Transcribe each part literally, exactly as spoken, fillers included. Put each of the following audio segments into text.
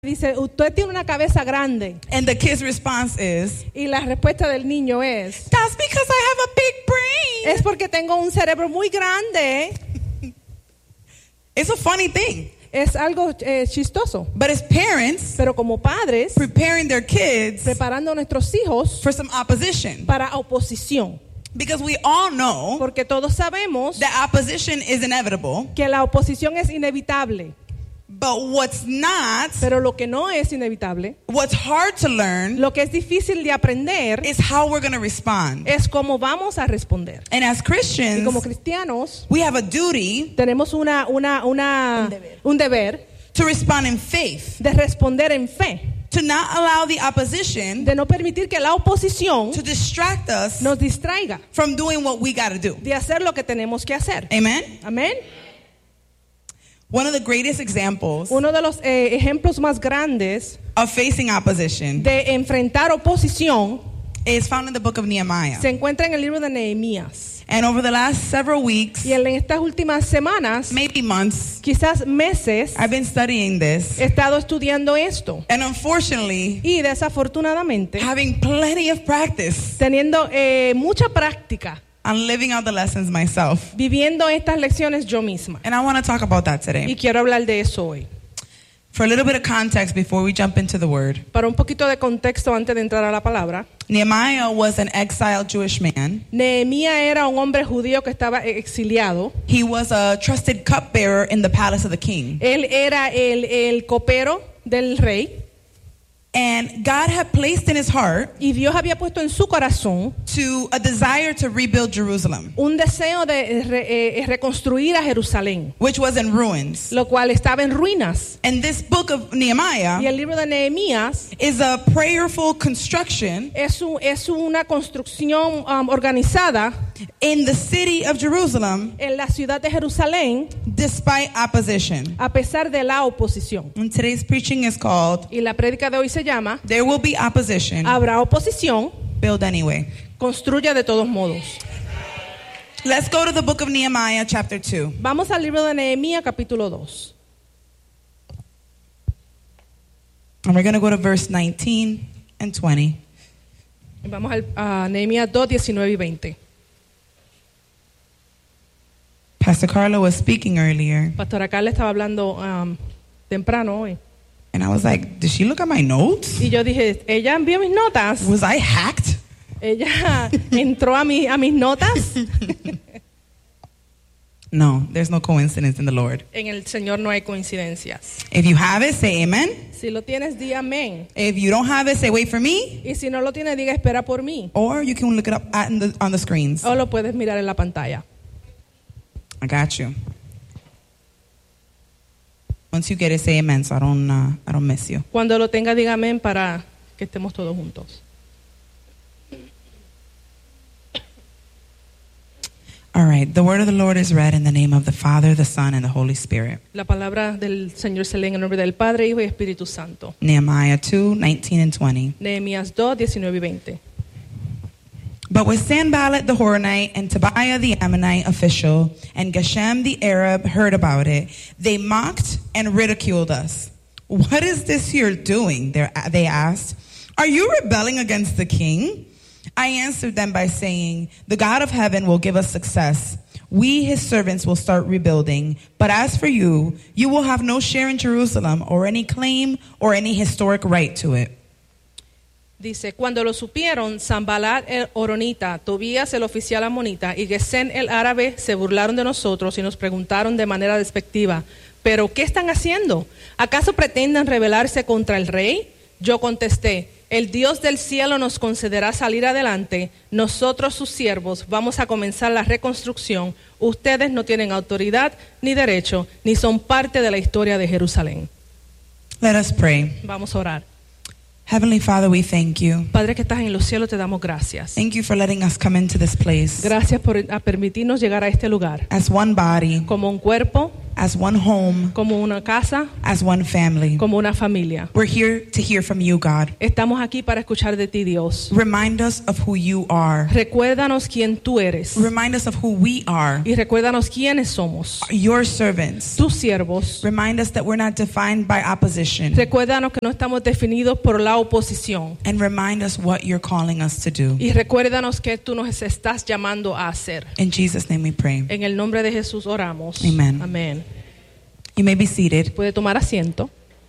Dice, usted tiene una cabeza grande. And the kid's response is, Y la respuesta del niño es, that's because I have a big brain. es porque tengo un cerebro muy grande. It's a funny thing. Es algo eh, chistoso. But as parents, Pero como padres, preparing their kids preparando a nuestros hijos for some opposition. para oposición. Because we all know Porque todos sabemos that opposition is inevitable. que la oposición es inevitable. But what's not, Pero lo que no es inevitable, what's hard to learn, lo que es difícil de aprender, is how we're going to respond. es cómo vamos a responder. And as Y Christians, como cristianos, we have a duty tenemos una, una, una, Un deber. un deber to respond in faith, de responder en fe, to not allow the opposition de no permitir que la oposición to distract us nos distraiga from doing what we got to do. de hacer lo que tenemos que hacer. Amen? Amén. One of the greatest examples Uno de los eh, ejemplos más grandes of facing opposition de enfrentar oposición is found in the book of Nehemiah. se encuentra en el libro de Nehemías. And over the last several weeks, Y en estas últimas semanas, maybe months, quizás meses, I've been studying this. he estado estudiando esto. And unfortunately, Y desafortunadamente, having plenty of practice teniendo eh, mucha práctica, on living out the lessons myself. viviendo estas lecciones yo misma. And I want to talk about that Y today. quiero hablar de eso hoy. For a little bit of context before we jump into the word. Para un poquito de contexto antes de entrar a la palabra, Nehemiah was an exiled Jewish man. Nehemías era un hombre judío que estaba exiliado. He was a trusted cupbearer in the palace of the king. Él era el, el copero del rey. And God had placed in his heart Y Dios había puesto en su corazón to a desire to rebuild Jerusalem, un deseo de re- eh, reconstruir a Jerusalén, which was in ruins. lo cual estaba en ruinas. And this book of Y Nehemiah el libro de Nehemías is a prayerful construction es, un- es una construcción um, organizada in the city of Jerusalem en la ciudad de Jerusalén despite opposition. a pesar de la oposición. And today's preaching is called Y la prédica de hoy se llama There Will Be Opposition, Habrá oposición, Build Anyway. construya de todos modos. Let's go to the book of Nehemiah chapter two. Vamos al libro de Nehemías capítulo dos. And we're going to go to verse nineteen and twenty. Y vamos al, a Nehemías dos, diecinueve y veinte. Pastor Carlo was speaking earlier, Pastora Carla estaba hablando um, temprano hoy. and I was like, did she look at my notes? Y yo dije, ella envió mis notas. Was I hacked? Ella entró a, mi, a mis notas. No, there's no coincidence in the Lord. En el Señor no hay coincidencias. If you have it, say amen. Si lo tienes, di amén. If you don't have it, say wait for me. Y si no lo tienes, diga espera por mí. Or you can look it up at, in the, on the screens. O lo puedes mirar en la pantalla. I got you. Once you get it, say amen so I don't, uh, I don't miss you. Cuando lo tenga, diga amén para que estemos todos juntos. All right, the word of the Lord is read in the name of the Father, the Son, and the Holy Spirit. La palabra del Señor se lee en el nombre del Padre, Hijo y Espíritu Santo. Nehemiah two, nineteen and twenty. Nehemías dos, diecinueve y veinte. But when Sanballat the Horonite and Tobiah the Ammonite official and Geshem the Arab heard about it, they mocked and ridiculed us. What is this you're doing? They asked. Are you rebelling against the king? I answered them by saying, the God of heaven will give us success. We, his servants, will start rebuilding. But as for you, you will have no share in Jerusalem or any claim or any historic right to it. Dice, cuando lo supieron, Sanballat el Horonita, Tobías el oficial amonita y Gesem el árabe se burlaron de nosotros y nos preguntaron de manera despectiva, ¿pero qué están haciendo? ¿Acaso pretenden rebelarse contra el rey? Yo contesté, el Dios del cielo nos concederá salir adelante, nosotros sus siervos vamos a comenzar la reconstrucción, ustedes no tienen autoridad ni derecho, ni son parte de la historia de Jerusalén. Let us pray. Vamos a orar. Heavenly Father, we thank you. Padre que estás en los cielos, te damos gracias. Thank you for letting us come into this place Gracias por a permitirnos llegar a este lugar as one body, como un cuerpo, as one home, como una casa, as one family. como una familia. We're here to hear from you, God. Estamos aquí para escuchar de ti, Dios. Remind us of who you are. Recuérdanos quién tú eres Remind us of who we are, y recuérdanos quiénes somos, your servants. tus siervos. Remind us that we're not defined by opposition. Recuérdanos que no estamos definidos por la oposición. And remind us what you're calling us to do. Y recuérdanos que tú nos estás llamando a hacer. In Jesus' name we pray. En el nombre de Jesús oramos. Amen. Amén. You may be seated. Puede tomar asiento.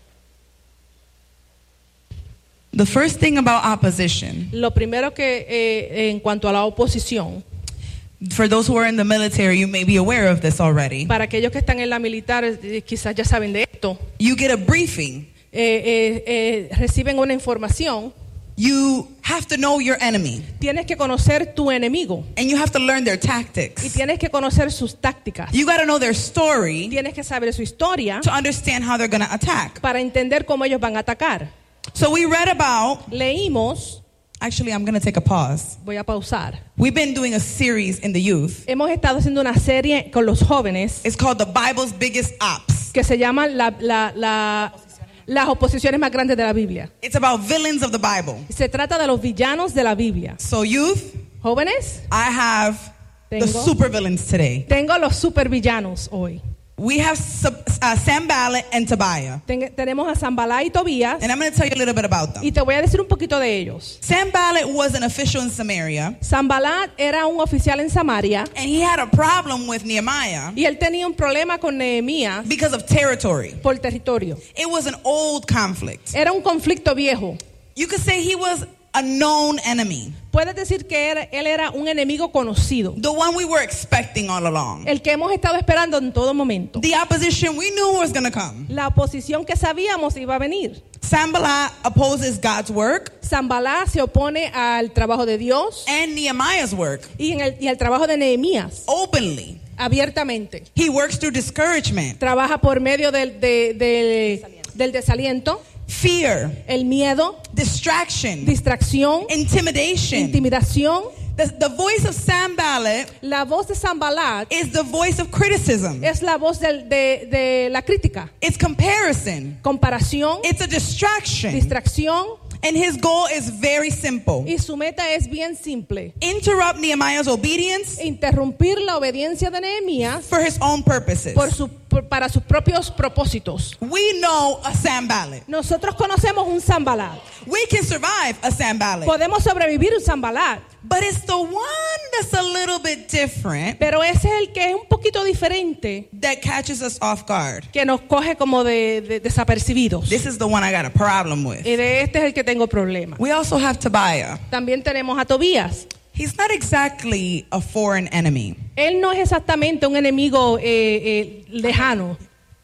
The first thing about opposition, Lo primero que eh, en cuanto a la oposición, for those who are in the military, you may be aware of this already. para aquellos que están en la militar, eh, quizás ya saben de esto, You get a briefing. eh, eh, eh, reciben una información. You have to know your enemy, Tienes que conocer tu enemigo and you have to learn their y tactics. tienes que conocer sus tácticas. You got to know their story Tienes que saber su historia to understand how they're going to attack. para entender cómo ellos van a atacar. So we read about, Leímos, actually, I'm going to take a pause. voy a pausar. We've been doing a series in the youth. Hemos estado haciendo una serie con los jóvenes It's called The Bible's Biggest Ops. que se llama la, la, la, las oposiciones más grandes de la Biblia. It's about villains of the Bible. Se trata de los villanos de la Biblia. So youth, Jóvenes, I have the Tengo. supervillains today. tengo los supervillanos hoy. We have Sub- uh, Sanballat and Tobiah. Ten- tenemos a Zambalá y Tobías And I'm going to tell you a little bit about them. y te voy a decir un poquito de ellos. Sanballat was an official in Samaria, Zambalá era un oficial en Samaria and he had a problem with Nehemiah y él tenía un problema con Nehemías because of territory. por territorio. It was an old conflict. Era un conflicto viejo. You could say he was a known enemy, Puedes decir que era- él era un enemigo conocido, the one we were expecting all along. el que hemos estado esperando en todo momento. The opposition we knew was going to come. La oposición que sabíamos iba a venir. Sanballat opposes God's work Zambalá se opone al trabajo de Dios and Nehemiah's work y, en el, y al trabajo de Nehemías openly. abiertamente. He works through discouragement, Trabaja por medio del, de- de- del desaliento, fear, el miedo, distraction, distracción, intimidation. intimidación. The, the voice of Sanballat La voz de Zambalá is the voice of criticism. es la voz del- de, de la crítica, It's comparison. comparación, It's a distraction. distracción, And his goal is very simple. y su meta es bien simple: Interrupt Nehemiah's obedience interrumpir la obediencia de Nehemías for his own purposes. por su, por- para sus propios propósitos. We know a Sanballat. Nosotros conocemos un Zambalá. We can survive a Sanballat. Podemos sobrevivir un Zambalá, But it's the one that's a little bit different pero ese es el que es un poquito diferente, that catches us off guard. que nos coge como de, de- desapercibidos. This is the one I got a problem with. Y de este es el que tengo problema. We also have Tobiah. También tenemos a Tobías. He's not exactly a foreign enemy. Él no es exactamente un enemigo eh, eh, lejano.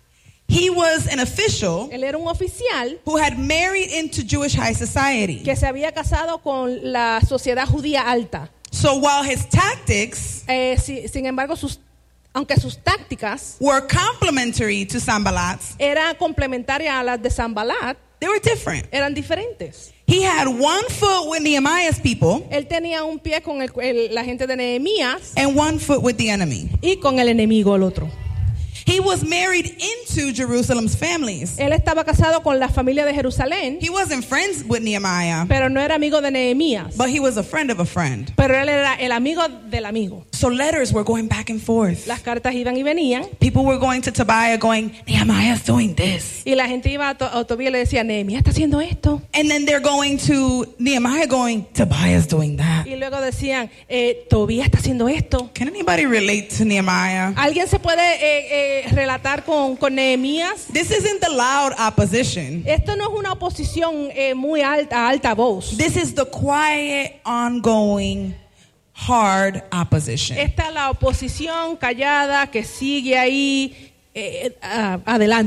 He was an official Él era un oficial who had married into Jewish high society. que se había casado con la sociedad judía alta. So while his tactics Eh, si- sin embargo, sus, aunque sus tácticas were complementary to Sanballat's, eran complementarias a las de Zambalat, they were different. eran diferentes. He had one foot with Nehemiah's people Él tenía un pie con el- el- la gente de Nehemías and one foot with the enemy. y con el enemigo el otro. He was married into Jerusalem's families. Él estaba casado con la familia de Jerusalén, He wasn't friends with Nehemiah, pero no era amigo de Nehemías. but he was a friend of a friend. Pero él era el amigo del amigo. So letters were going back and forth. Las cartas iban y venían People were going to Tobiah going, Nehemiah's doing this. y la gente iba a, To- a Tobías y le decía: Nehemías está haciendo esto. And then they're going to Nehemiah going, Tobiah's doing that. Y luego decían: eh, Tobías está haciendo esto. Can anybody relate to Nehemiah? ¿Alguien se puede eh, eh, relatar con, con Nehemías? This isn't the loud opposition. Esto no es una oposición eh, muy alta, alta voz. This is the quiet, ongoing, hard opposition. Esta es la oposición callada que sigue ahí eh, eh, a- adelante.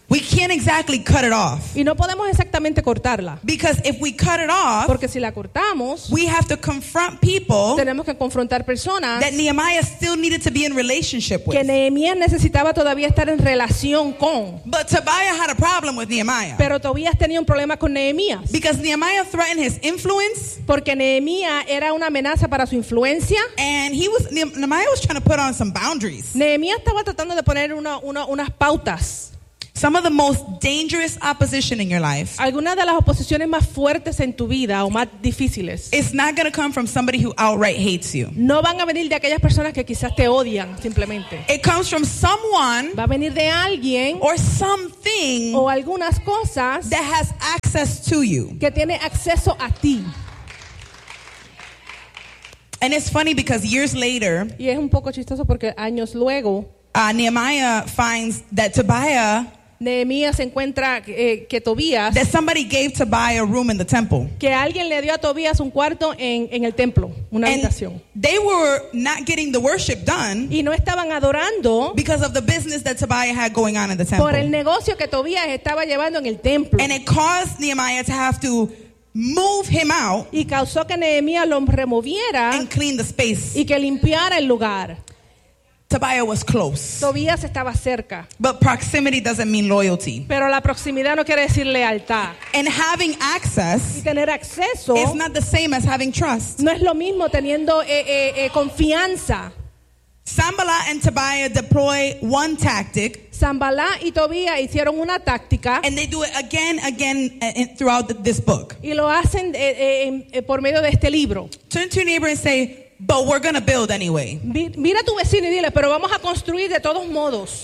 we can't exactly cut it off. Y no podemos exactamente cortarla. Because if we cut it off, Porque si la cortamos, we have to confront people tenemos que confrontar personas that Nehemiah still needed to be in relationship que with. Nehemías necesitaba todavía estar en relación con. But Tobiah had a problem with Nehemiah. Pero Tobías tenía un problema con Nehemías. Because Nehemiah threatened his influence, Porque Nehemías era una amenaza para su influencia. and he was Nehemiah was trying to put on some boundaries. Nehemías estaba tratando de poner una, una, unas pautas. Some of the most dangerous opposition in your life Algunas de las oposiciones más fuertes en tu vida o más difíciles is not going to come from somebody who outright hates you. no van a venir de aquellas personas que quizás te odian simplemente. It comes from someone Va a venir de alguien or something o algunas cosas that has access to you. que tiene acceso a ti. And it's funny because years later, Y es un poco chistoso porque años luego uh, Nehemiah finds that Tobiah, Nehemías se encuentra eh, que Tobías, that somebody gave Tobiah a room in the temple. que alguien le dio a Tobías un cuarto en, en el templo, una habitación. And they were not getting the worship done Y no estaban adorando because of the business that Tobiah had going on in the por el temple. negocio que Tobías estaba llevando en el templo. And it caused Nehemiah to have to move him out Y causó que Nehemías lo removiera and clean the space. y que limpiara el lugar. Tobiah was close. Tobías estaba cerca. But proximity doesn't mean loyalty. Pero la proximidad no quiere decir lealtad. And having Y access tener acceso is not the same as having trust. no es lo mismo teniendo eh, eh, eh, confianza. Sanballat and Tobiah deploy one tactic, Zambalá y Tobías hicieron una táctica and they do it again, again uh, in- throughout th- this book. y lo hacen eh, eh, eh, por medio de este libro. Turn to your neighbor and say, but we're going to build anyway. Mi- Mira a tu vecino y dile, pero vamos a construir de todos modos.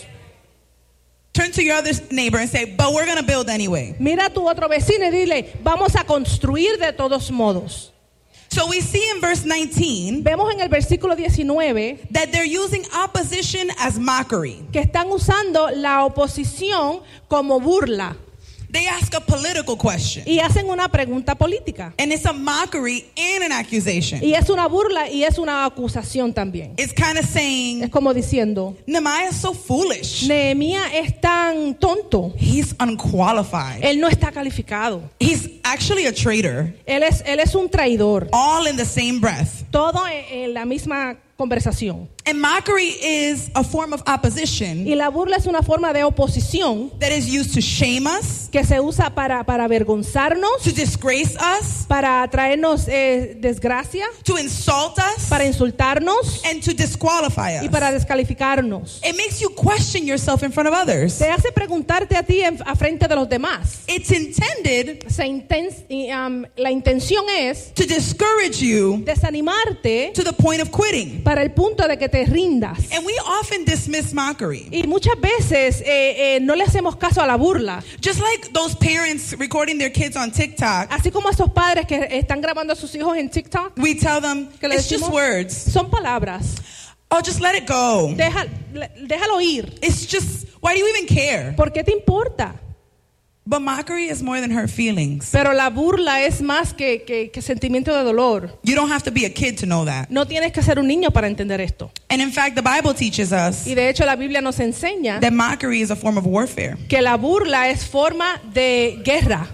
Turn to your other neighbor and say, but we're going to build anyway. Mira a tu otro vecino y dile, vamos a construir de todos modos. So we see in verse nineteen Vemos en el versículo diecinueve that they're using opposition as mockery. que están usando la oposición como burla They ask a political question, y hacen una pregunta política. and it's a mockery and an accusation. Y es una burla y es una acusación también. It's kind of Es saying, como diciendo, Nehemiah is so foolish. Nehemías es tan tonto. He's unqualified. Él no está calificado. He's actually a traitor, Él es, él es un traidor. all in the same breath. Todo en, en la misma conversación. And mockery is a form of opposition Y la burla es una forma de oposición that is used to shame us, que se usa para, para avergonzarnos, to disgrace us, para traernos eh, desgracia, to insult us, para insultarnos and to disqualify y para us. descalificarnos. It makes you question yourself in front of others. Te hace preguntarte a ti en, a frente de los demás. It's intended Se inten- y, um, la intención es to discourage you desanimarte to the point of quitting. para el punto de que te rindas. And we often dismiss mockery. Y muchas veces eh, eh, no le hacemos caso a la burla. Just like those parents recording their kids on TikTok, Así como esos padres que están grabando a sus hijos en TikTok, we tell them, que le it's just decimos, words. son palabras. Oh, just let it go. Deja- le- déjalo ir. It's just, why do you even care? ¿Por qué te importa? But mockery is more than hurt feelings. Pero la burla es más que, que, que sentimiento de dolor. You don't have to be a kid to know that. No tienes que ser un niño para entender esto. And in fact, the Bible teaches us Y de hecho la Biblia nos enseña that mockery is a form of warfare. que la burla es forma de guerra.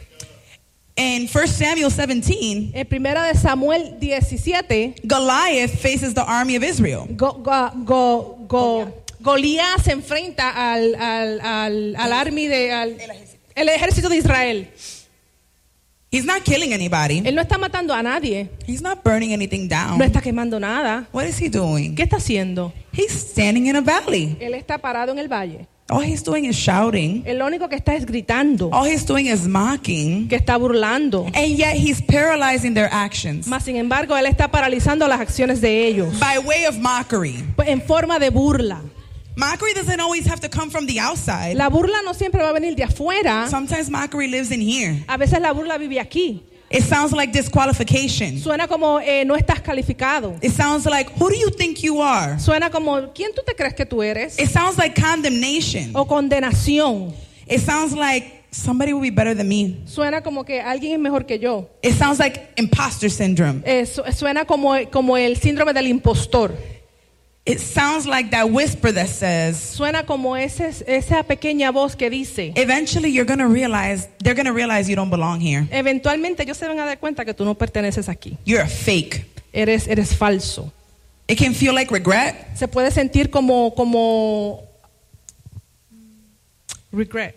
In First Samuel seventeen, En primera de Samuel diecisiete, Goliath faces the army of Israel. Go, go, go, go- Goliat se enfrenta al, al, al, al army de, al, el ejército de Israel. He's not killing anybody. Él no está matando a nadie, He's not burning anything no down. está quemando nada. What is he doing? ¿Qué está haciendo? He's standing in a valley. Él está parado en el valle. All he's doing is shouting. Él lo único que está es gritando, All he's doing is mocking. que está burlando. And yet he's paralyzing their actions Mas sin embargo, él está paralizando las acciones de ellos by way of mockery. en forma de burla. Mockery doesn't always have to come from the outside. La burla no siempre va a venir de afuera. Sometimes mockery lives in here. A veces la burla vive aquí. It sounds like disqualification. Suena como eh, no estás calificado. It sounds like, who do you think you are? Suena como ¿quién tú te crees que tú eres? It sounds like condemnation. O condenación. It sounds like somebody will be better than me. Suena como que alguien es mejor que yo. It sounds like imposter syndrome. Eh, su- suena como, como el síndrome del impostor. It sounds like that whisper that says, Suena como ese, esa pequeña voz que dice, eventually you're going to realize, they're going to realize you don't belong here. eventualmente ellos se van a dar cuenta que tú no perteneces aquí. You're a fake. Eres, eres falso. It can feel like regret. Se puede sentir como, como regret.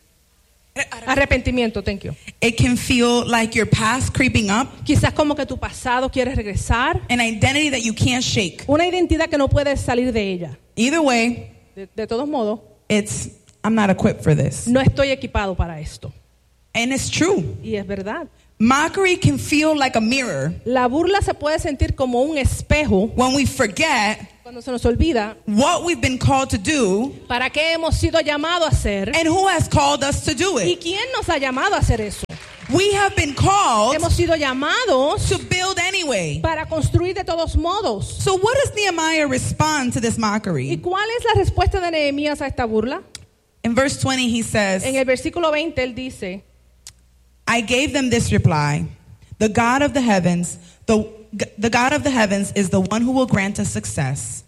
Arrepentimiento, thank you. It can feel like your past creeping up, Quizás como que tu pasado quieres regresar. an identity that you can't shake. Una identidad que no puedes salir de ella. Either way, De, de todos modos, it's, I'm not equipped for this. no estoy equipado para esto. And it's true. Y es verdad. Mockery can feel like a mirror La burla se puede sentir como un espejo when we forget cuando se nos olvida what we've been called to do para qué hemos sido llamados a hacer and who has called us to do y it. quién nos ha llamado a hacer eso. We have been called Hemos sido llamados to build anyway. para construir de todos modos. So what does Nehemiah respond to this ¿Y mockery? cuál es la respuesta de Nehemías a esta burla? In verse twenty he says, En el versículo veinte él dice, I gave them this reply. The God of the heavens, the, the God of the heavens is the one who will grant us success.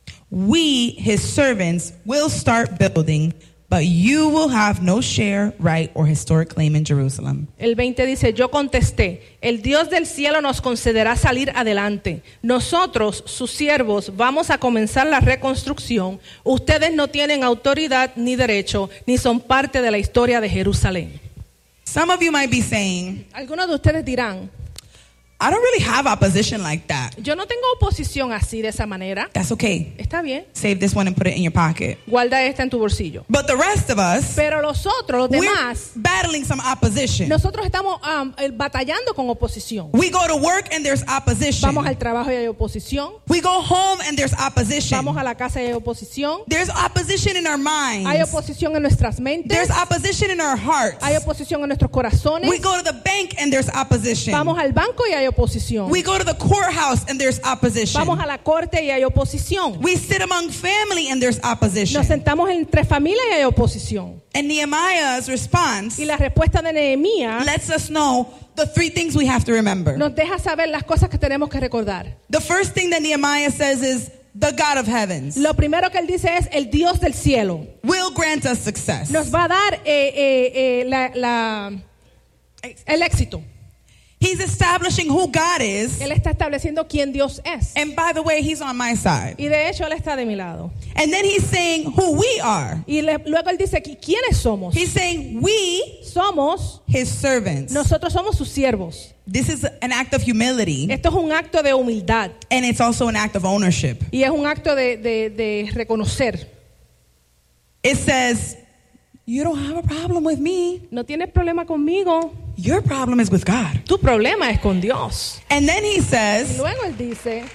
We, his servants, will start building, but you will have no share, right, or historic claim in Jerusalem. el veinte dice, yo contesté, el Dios del cielo nos concederá salir adelante. Nosotros, sus siervos, vamos a comenzar la reconstrucción. Ustedes no tienen autoridad ni derecho, ni son parte de la historia de Jerusalén. Some of you might be saying, Algunos de ustedes dirán, I don't really have opposition like that. yo no tengo oposición así de esa manera. That's okay. Está bien, Save this one and put it in your pocket. guarda esta en tu bolsillo. But the rest of us, Pero los otros, los we're demás, battling some opposition. nosotros estamos um, eh, batallando con oposición. We go to work and there's opposition. Vamos al trabajo y hay oposición. We go home and there's opposition. Vamos a la casa y hay oposición. There's opposition in our minds. Hay oposición en nuestras mentes. There's opposition in our hearts. Hay oposición en nuestros corazones. We go to the bank and there's opposition. Vamos al banco y hay oposición. We go to the courthouse and there's opposition. Vamos a la corte y hay oposición. We sit among family and there's opposition. Nos sentamos entre familia y hay oposición. And Nehemiah's response Y la respuesta de Nehemías lets us know the three things we have to remember. nos deja saber las cosas que tenemos que recordar. The first thing that Nehemiah says is, the God of heavens Lo primero que él dice es, el Dios del cielo will grant us success. nos va a dar eh, eh, eh, la, la, el éxito. He's establishing who God is. Él está estableciendo quién Dios es. And by the way, he's on my side. Y de hecho, él está de mi lado. And then he's saying who we are. Y le- luego él dice, ¿qui- ¿quiénes somos? He's saying we, Somos, his servants. nosotros somos sus siervos. This is an act of humility. Esto es un acto de humildad. And it's also an act of ownership. Y es un acto de, de, de reconocer. It says, you don't have a problem with me. No tienes problema conmigo. Your problem is with God. Tu problema es con Dios. And then he Y says, luego él dice,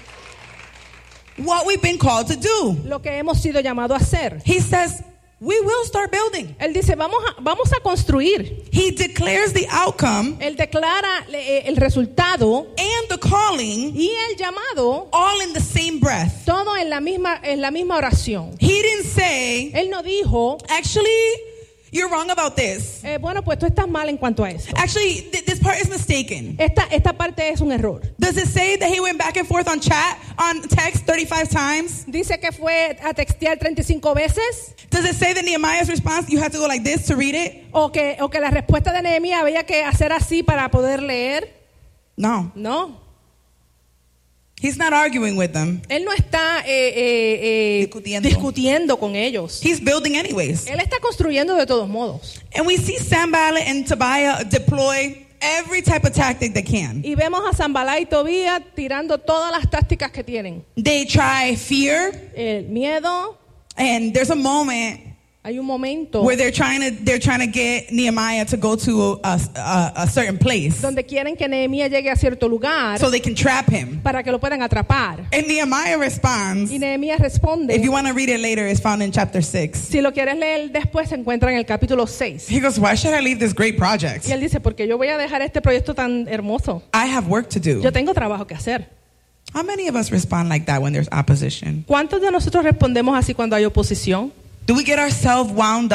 what we've been called to do. lo que hemos sido llamados a hacer. He says, we will start building. Él dice, vamos a, vamos a construir. He declares the outcome Él declara eh, el resultado and the calling y el llamado, all in the same breath. todo en la misma, en la misma oración. He didn't say, Él no dijo, actually, you're wrong about this. eh, bueno, pues tú estás mal en cuanto a esto. Actually, th- this part is mistaken. Esta, esta parte es un error. Does it say that he went back and forth on chat, on text thirty-five times? Dice que fue a textear treinta y cinco veces, Does it say that Nehemiah's response, you have to go like this to read it? o que, o que la respuesta de Nehemías había que hacer así para poder leer. No. No. He's not arguing with them. Él no está eh, eh, eh, Discutiendo. discutiendo con ellos. He's building anyways. Él está construyendo de todos modos. And we see Sanballat and Tobiah deploy every type of tactic they can. Y vemos a Zambalá y Tobías tirando todas las tácticas que tienen. They try fear, El miedo. and there's a moment Hay un momento where they're trying to they're trying to get Nehemiah to go to a, a, a certain place donde quieren que Nehemías llegue a cierto lugar so they can trap him. para que lo puedan atrapar. And Nehemiah responds. Y Nehemías responde. If you want to read it later, it's found in chapter six. Si lo quieres leer después, se encuentra en el capítulo seis. He goes, why should I leave this great project? Y él dice, porque yo voy a dejar este proyecto tan hermoso. I have work to do. Yo tengo trabajo que hacer. How many of us respond like that when there's opposition? ¿Cuántos de nosotros respondemos así cuando hay oposición? Do we get ourselves wound up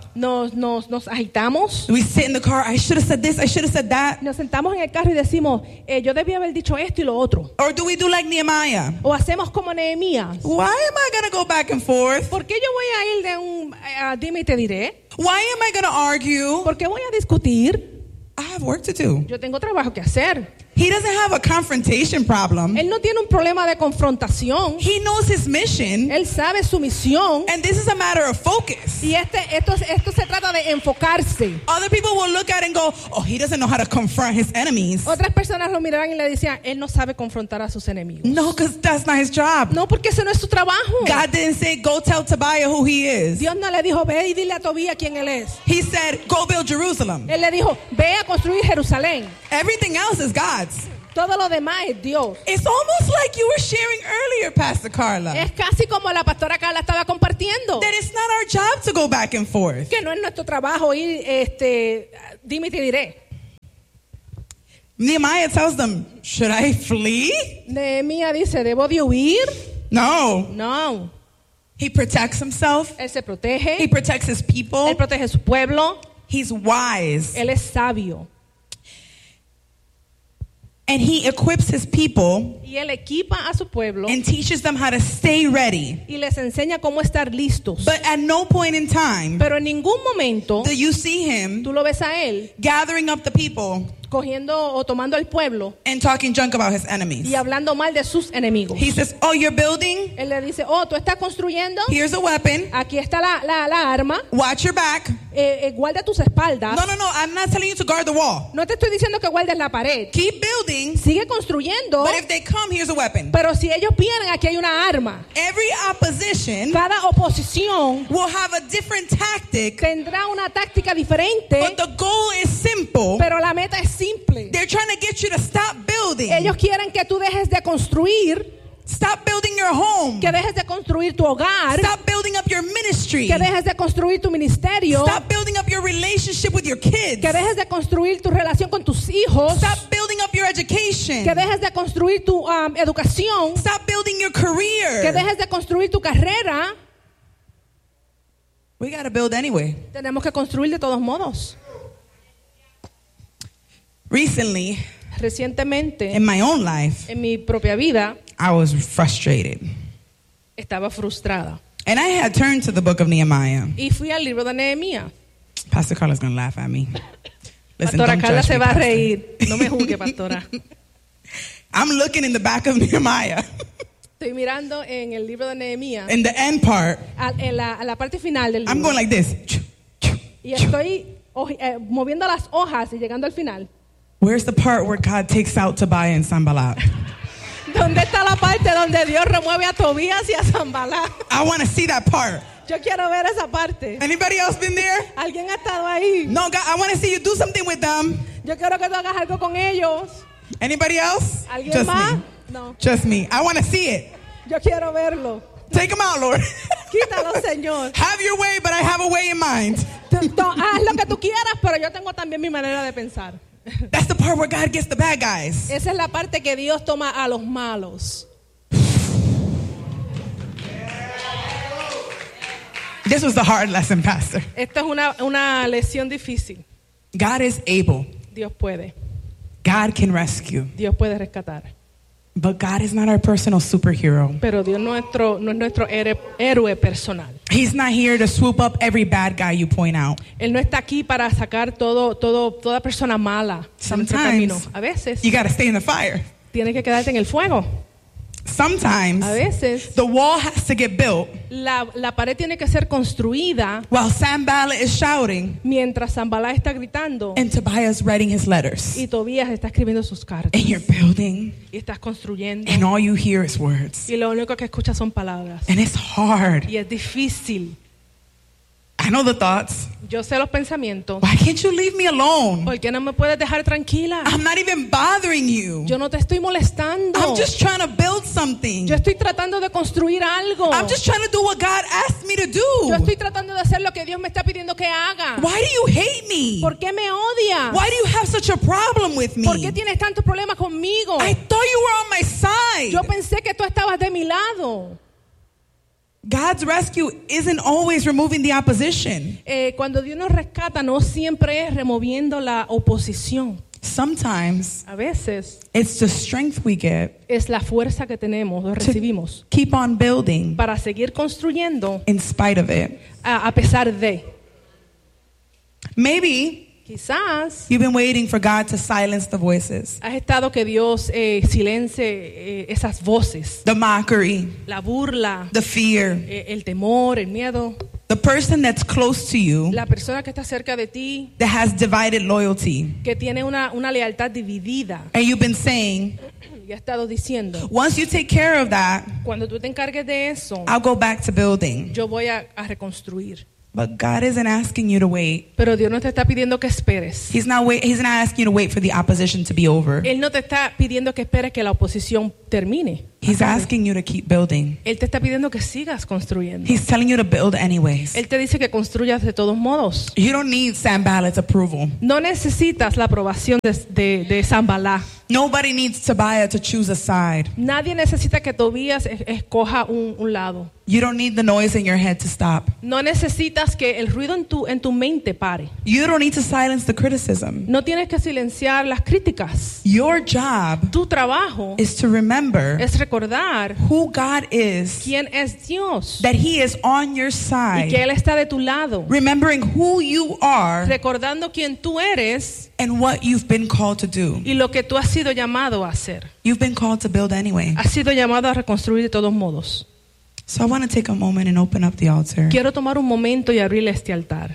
Nos, nos, nos agitamos. We sit in the car, I should have said this, I should have said that. Nos sentamos en el carro y decimos, eh, yo debía haber dicho esto y lo otro. Or do we do like Nehemiah? O hacemos como Nehemías. Why am I going to go back and forth? ¿Por qué yo voy a ir de un a dime y te diré? Why am I going to argue? ¿Por qué voy a discutir? I have work to do. Yo tengo trabajo que hacer. He doesn't have a confrontation problem. Él no tiene un problema de confrontación. He knows his mission, Él sabe su misión. and this is a matter of focus. Y este, esto, esto se trata de enfocarse. Other people will look at it and go, oh, he doesn't know how to confront his enemies. Otras personas lo mirarán y le decían, él no sabe confrontar a sus enemigos. No, because that's not his job. No, porque ese no es su trabajo. God didn't say, go tell Tobiah who he is. Dios no le dijo, ve y dile a Tobías quién él es. He said, go build Jerusalem. Él le dijo, ve a construir Jerusalén. Everything else is God's. Todo lo demás es Dios. It's almost like you were sharing earlier, Pastor Carla, Es casi como la pastora Carla estaba compartiendo. that it's not our job to go back and forth. Que no es nuestro trabajo ir, este, dime y te diré. Nehemiah tells them, should I flee? Nehemías dice, ¿debo de huir? No. No. He protects himself. Él se He protege. protects his people. Él protege a su pueblo. He's wise. Él es sabio. And he equips his people Y él equipa a su pueblo and teaches them how to stay ready. y les enseña cómo estar listos. But at no point in time Pero en ningún momento do you see him tú lo ves a él gathering up the people cogiendo o tomando al pueblo and talking junk about his y enemies. hablando mal de sus enemigos. He says, oh, you're building? Él le dice, oh, tú estás construyendo, Here's a weapon. aquí está la, la, la arma, Watch your back. eh, eh, guarda tus espaldas. No, no, no. I'm not telling you to guard the wall. No te estoy diciendo que guardes la pared. Keep building. Sigue construyendo, But if they come, here's a weapon. pero si ellos vienen, aquí hay una arma. Every opposition Cada oposición will have a different tactic, tendrá una táctica diferente, but the goal is simple. pero la meta es simple. They're trying to get you to stop building. Ellos quieren que tú dejes de construir, Stop building your home. que dejes de construir tu hogar, Stop building up your ministry. que dejes de construir tu ministerio, Stop building up your relationship with your kids. que dejes de construir tu relación con tus hijos, Stop building up your education. que dejes de construir tu um, educación, Stop building your que career. dejes de construir tu carrera. We got to build anyway. Tenemos que construir de todos modos. Recently, Recientemente, in my own life, en mi propia vida, I was frustrated. estaba frustrada. And I had turned to the book of Nehemiah. Y fui al libro de Nehemías. Pastor Carla's going to laugh at me. Listen, Pastora don't Carla judge se me, va a Pastor. reír. No me juzgue, pastora. I'm looking in the back of Nehemiah, Estoy mirando en el libro de Nehemías, in the end part. a, en la, a la parte final del I'm libro. going like this. Y estoy hoji- eh, moviendo las hojas y llegando al final. Where's the part where God takes out Tobiah and Sanballat? ¿Dónde está la parte donde Dios remueve a Tobías y a Sanballat? I want to see that part. Yo quiero ver esa parte. Anybody else been there? ¿Alguien ha estado ahí? No, God, I want to see you do something with them. Yo quiero que tú hagas algo con ellos. Anybody else? ¿Alguien Just más? me. No. Just me. I want to see it. Yo quiero verlo. Take them out, Lord. Quítalo, Señor. Have your way, but I have a way in mind. Tú- tú haz lo que tú quieras, pero yo tengo también mi manera de pensar. That's the part where God gets the bad guys. Esa es la parte que Dios toma a los malos. This was the hard lesson, Pastor. Esta es una, una lección difícil. God is able. Dios puede. God can rescue. Dios puede rescatar. But God is not our personal superhero. Pero Dios nuestro, no es nuestro héroe, héroe personal. He's not here to swoop up every bad guy you point out. Él no está aquí para sacar todo, todo, toda persona mala de nuestro camino. Sometimes A veces you got to stay in the fire. tienes que quedarte en el fuego. Sometimes A veces the wall has to get built la, la pared tiene que ser construida while Sanballat is shouting mientras Sanballat está gritando and Tobiah's writing his letters. y Tobías está escribiendo sus cartas. And you're building Y estás construyendo and all you hear is words. y lo único que escuchas son palabras. And it's hard. Y es difícil. I know the thoughts. Yo sé los pensamientos. Why can't you leave me alone? ¿Por qué no me puedes dejar tranquila? I'm not even bothering you. Yo no te estoy molestando. I'm just trying to build something. Yo estoy tratando de construir algo. I'm just trying to do what God asked me to Yo do. estoy tratando de hacer lo que Dios me está pidiendo que haga. Why do you hate me? ¿Por qué me odias? Why do you have such a problem with me? ¿Por qué tienes tantos problemas conmigo? I thought you were on my side. Yo pensé que tú estabas de mi lado. God's rescue isn't always removing the opposition. Eh, cuando Dios nos rescata, no siempre es removiendo la oposición. Sometimes A veces it's the strength we get es la fuerza que tenemos, o recibimos, to keep on building para seguir construyendo in spite of it. a, a pesar de. Maybe Quizás you've been waiting for God to silence the voices, has estado que Dios eh, silencie eh, esas voces, the mockery, la burla, the fear. eh, el temor, el miedo. The person that's close to you La persona que está cerca de ti, that has divided loyalty. que tiene una, una lealtad dividida, And you've been saying, y ha estado diciendo, once you take care of that, cuando tú te encargues de eso, I'll go back to building. yo voy a, a reconstruir. But God isn't asking you to wait. Pero Dios no te está pidiendo que esperes. He's not wait, he's not asking you to wait for the opposition to be over. Él no te está pidiendo que esperes que la oposición termine. He's asking you to keep building. Él te está pidiendo que sigas construyendo. He's telling you to build anyways. Él te dice que construyas de todos modos. You don't need Sanballat's approval. No necesitas la aprobación de, de, de Sanbalá. Nobody needs Tobiah to choose a side. Nadie necesita que Tobías es- escoja un, un lado. You don't need the noise in your head to stop. No necesitas que el ruido en tu, en tu mente pare. You don't need to silence the criticism. No tienes que silenciar las críticas. Your job Tu trabajo is to remember es recordar who God is, quién es Dios that He is on your y side, que Él está de tu lado. remembering who you are Recordando quién tú eres and what you've been called to do. y lo que tú has sido llamado a hacer. You've been called to build anyway. Has sido llamado a reconstruir de todos modos. So I want to take a moment and open up the altar. Quiero tomar un momento y abrirle este altar.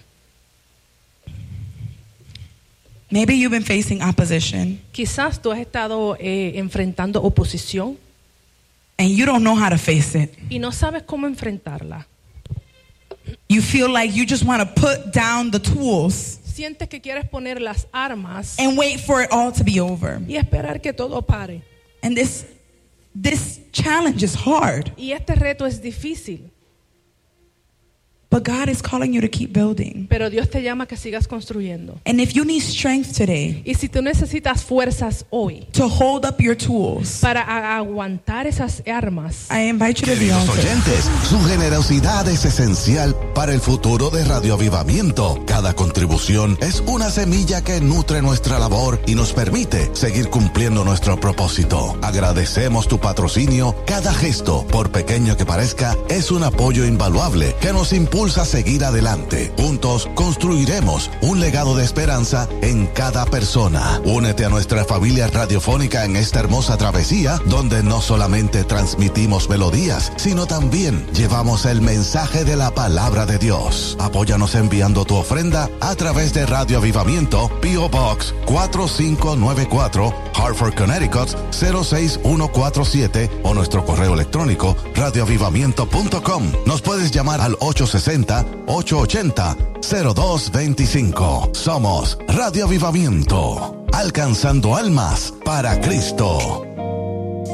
Maybe you've been facing opposition Quizás tú has estado eh, enfrentando oposición and you don't know how to face it. y no sabes cómo enfrentarla. You feel like you just want to put down the tools Sientes que quieres poner las armas and wait for it all to be over. y esperar que todo pare. And this this challenge is hard, Y este reto es difícil, but God is calling you to keep building. pero Dios te llama a que sigas construyendo. And if you need strength today Y si tú necesitas fuerzas hoy to hold up your tools, para a- aguantar esas armas, I invite you to the Los altar. oyentes, su generosidad es esencial para el futuro de Radio Avivamiento. Cada contribución es una semilla que nutre nuestra labor y nos permite seguir cumpliendo nuestro propósito. Agradecemos tu patrocinio. Cada gesto, por pequeño que parezca, es un apoyo invaluable que nos impulsa a seguir adelante. Juntos construiremos un legado de esperanza en cada persona. Únete a nuestra familia radiofónica en esta hermosa travesía, donde no solamente transmitimos melodías, sino también llevamos el mensaje de la palabra de Dios. Apóyanos enviando tu ofrenda a través de Radio Avivamiento, P O Box cuatro cinco nueve cuatro, Hartford, Connecticut cero seis uno cuatro siete o nuestro correo electrónico radioavivamiento punto com. Nos puedes llamar al ocho sesenta, ocho ochenta, cero dos veinticinco. Somos Radio Avivamiento, alcanzando almas para Cristo.